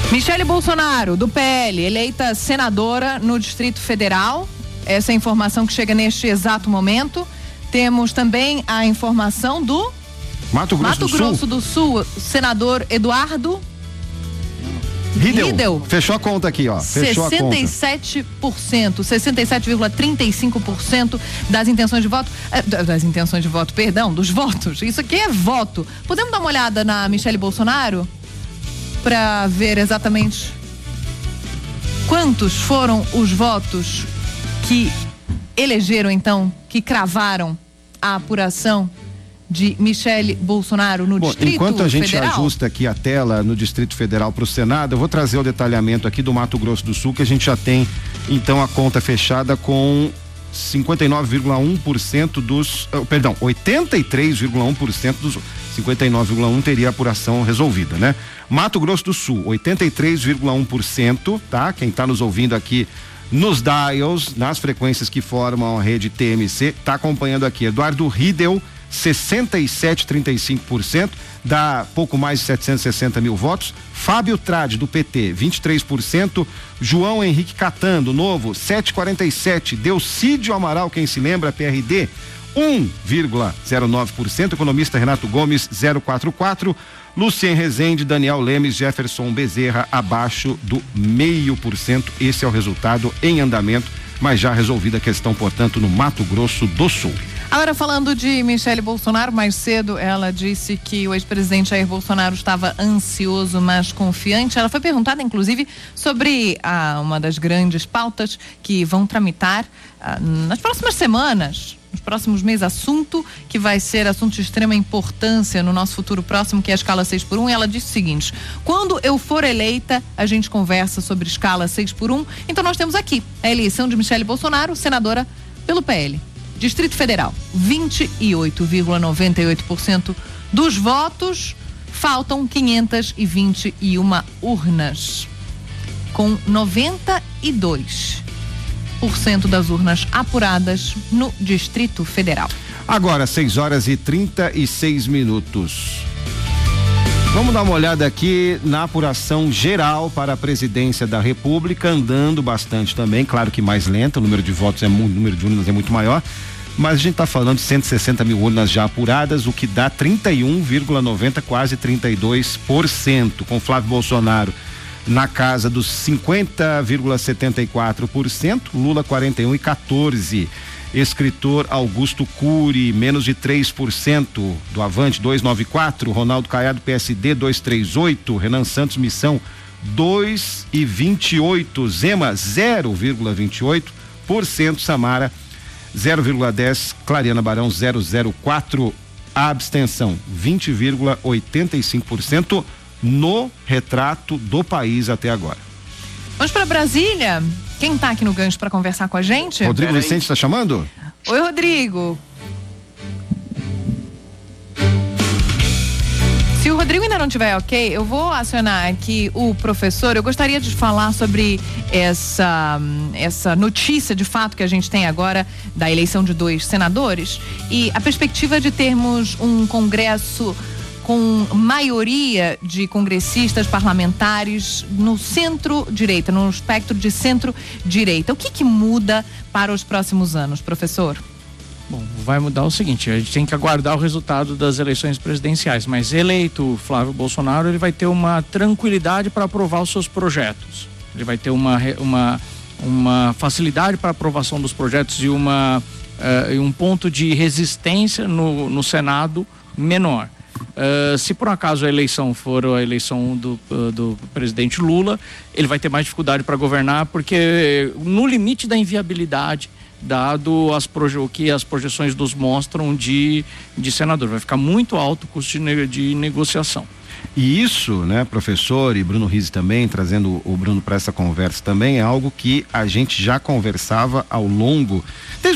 Michele Bolsonaro, do PL, eleita senadora no Distrito Federal. Essa é a informação que chega neste exato momento. Temos também a informação do Mato Grosso do Sul, senador Eduardo Ridel. Fechou a conta aqui, ó. 67,35% das intenções de voto, dos votos. Isso aqui é voto. Podemos dar uma olhada na Michele Bolsonaro para ver exatamente quantos foram os votos que elegeram, então, que cravaram a apuração de Michele Bolsonaro no Distrito Federal? Enquanto a gente ajusta aqui a tela no Distrito Federal para o Senado, eu vou trazer o detalhamento aqui do Mato Grosso do Sul, que a gente já tem, então, a conta fechada com 59,1% dos, 83,1% dos 59,1% teria apuração resolvida, né? Mato Grosso do Sul, 83,1%, tá? Quem tá nos ouvindo aqui nos dials, nas frequências que formam a rede TMC, tá acompanhando aqui. Eduardo Ridel, 67,35%, dá pouco mais de 760 mil votos. Fábio Trade, do PT, 23%. João Henrique Catan, do Novo, 7,47%. Delcídio Amaral, quem se lembra, PRD, 1,09%. Economista Renato Gomes, 0,44%. Lucien Rezende, Daniel Lemes, Jefferson Bezerra, abaixo do 0,5%. Esse é o resultado em andamento, mas já resolvida a questão, portanto, no Mato Grosso do Sul. Agora, falando de Michele Bolsonaro, mais cedo ela disse que o ex-presidente Jair Bolsonaro estava ansioso, mas confiante. Ela foi perguntada, inclusive, sobre uma das grandes pautas que vão tramitar nas próximas semanas, nos próximos meses, assunto que vai ser assunto de extrema importância no nosso futuro próximo, que é a escala 6x1. E ela disse o seguinte: quando eu for eleita, a gente conversa sobre escala 6x1. Então nós temos aqui a eleição de Michele Bolsonaro, senadora pelo PL. Distrito Federal, 28,98% dos votos, faltam 521 urnas, com 92% das urnas apuradas no Distrito Federal. Agora, 6h36. Vamos dar uma olhada aqui na apuração geral para a presidência da República, andando bastante também, claro que mais lenta, o número de votos o número de urnas é muito maior, mas a gente está falando de 160 mil urnas já apuradas, o que dá 31,90%, quase 32%, com Flávio Bolsonaro na casa dos 50,74%, Lula 41,14%. Escritor Augusto Cury, menos de 3%, do Avante 2,94%, Ronaldo Caiado, PSD 2,38%, Renan Santos Missão 2,28%, Zema 0,28%, Samara 0,10%, Clariana Barão 0,04%, a abstenção 20,85% no retrato do país até agora. Vamos para Brasília. Quem está aqui no gancho para conversar com a gente? Rodrigo Vicente está chamando? Oi, Rodrigo. Se o Rodrigo ainda não tiver ok, eu vou acionar aqui o professor. Eu gostaria de falar sobre essa notícia de fato que a gente tem agora da eleição de 2 senadores e a perspectiva de termos um Congresso com maioria de congressistas parlamentares no centro-direita, no espectro de centro-direita. O que muda para os próximos anos, professor? Bom, vai mudar o seguinte: a gente tem que aguardar o resultado das eleições presidenciais, mas eleito Flávio Bolsonaro, ele vai ter uma tranquilidade para aprovar os seus projetos. Ele vai ter uma facilidade para aprovação dos projetos e um ponto de resistência no Senado menor. Se por acaso a eleição for a eleição do presidente Lula, ele vai ter mais dificuldade para governar, porque no limite da inviabilidade, dado o que as projeções nos mostram de senador, vai ficar muito alto o custo de negociação. E isso, né, professor, e Bruno Rizzi também, trazendo o Bruno para essa conversa também, é algo que a gente já conversava ao longo, desde